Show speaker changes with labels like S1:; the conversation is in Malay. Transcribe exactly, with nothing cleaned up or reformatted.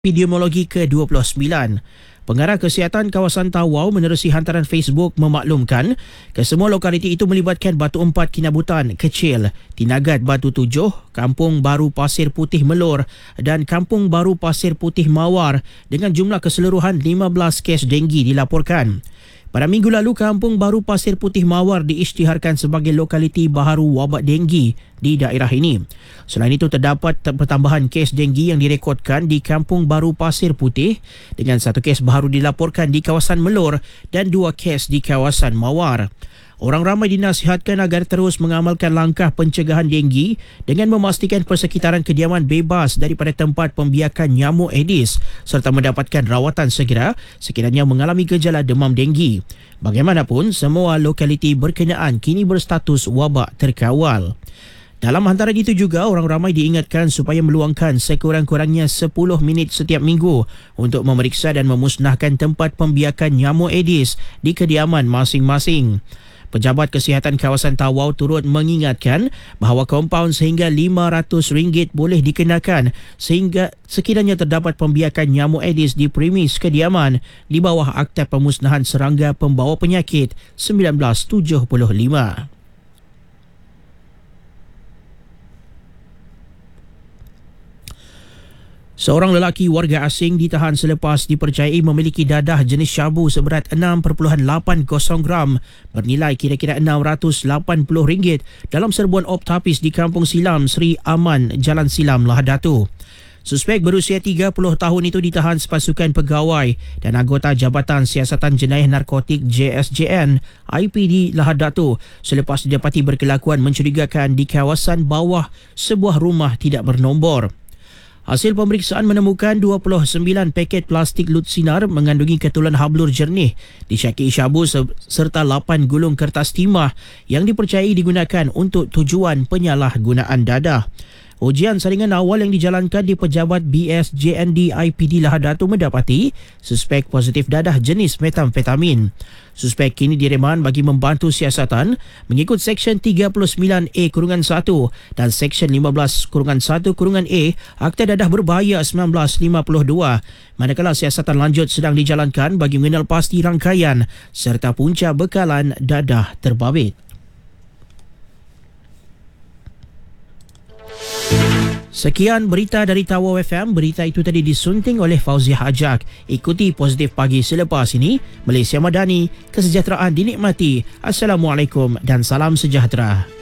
S1: Epidemiologi ke dua puluh sembilan. Pengarah Kesihatan Kawasan Tawau menerusi hantaran Facebook memaklumkan kesemua lokaliti itu melibatkan Batu Empat Kinabutan Kecil, Tinagat Batu Tujuh, Kampung Baru Pasir Putih Melur dan Kampung Baru Pasir Putih Mawar dengan jumlah keseluruhan lima belas kes denggi dilaporkan. Pada minggu lalu, Kampung Baru Pasir Putih Mawar diisytiharkan sebagai lokaliti baharu wabak denggi di daerah ini. Selain itu, terdapat pertambahan kes denggi yang direkodkan di Kampung Baru Pasir Putih dengan satu kes baharu dilaporkan di kawasan Melur dan dua kes di kawasan Mawar. Orang ramai dinasihatkan agar terus mengamalkan langkah pencegahan denggi dengan memastikan persekitaran kediaman bebas daripada tempat pembiakan nyamuk Aedes serta mendapatkan rawatan segera sekiranya mengalami gejala demam denggi. Bagaimanapun, semua lokaliti berkenaan kini berstatus wabak terkawal. Dalam hantaran itu juga, orang ramai diingatkan supaya meluangkan sekurang-kurangnya sepuluh minit setiap minggu untuk memeriksa dan memusnahkan tempat pembiakan nyamuk Aedes di kediaman masing-masing. Pejabat Kesihatan Kawasan Tawau turut mengingatkan bahawa kompaun sehingga lima ratus ringgit boleh dikenakan sehingga sekiranya terdapat pembiakan nyamuk Aedes di premis kediaman di bawah Akta Pemusnahan Serangga Pembawa Penyakit seribu sembilan ratus tujuh puluh lima. Seorang lelaki warga asing ditahan selepas dipercayai memiliki dadah jenis syabu seberat enam perpuluhan lapan kosong gram bernilai kira-kira enam ratus lapan puluh ringgit dalam serbuan optapis di Kampung Silam, Sri Aman, Jalan Silam, Lahad Datu. Suspek berusia tiga puluh tahun itu ditahan sepasukan pegawai dan anggota Jabatan Siasatan Jenayah Narkotik J S J N I P D Lahad Datu selepas didapati berkelakuan mencurigakan di kawasan bawah sebuah rumah tidak bernombor. Hasil pemeriksaan menemukan dua puluh sembilan paket plastik lut sinar mengandungi ketulan hablur jernih disyaki syabu serta lapan gulung kertas timah yang dipercayai digunakan untuk tujuan penyalahgunaan dadah. Ujian saringan awal yang dijalankan di Pejabat B S J N D I P D Lahad Datu mendapati suspek positif dadah jenis metamfetamin. Suspek kini direman bagi membantu siasatan mengikut Seksyen tiga puluh sembilan A satu dan Seksyen lima belas satu A Akta Dadah Berbahaya seribu sembilan ratus lima puluh dua, manakala siasatan lanjut sedang dijalankan bagi mengenal pasti rangkaian serta punca bekalan dadah terbabit. Sekian berita dari Tawau F M. Berita itu tadi disunting oleh Fauzi Hajak. Ikuti Positif Pagi selepas ini. Malaysia Madani, kesejahteraan dinikmati. Assalamualaikum dan salam sejahtera.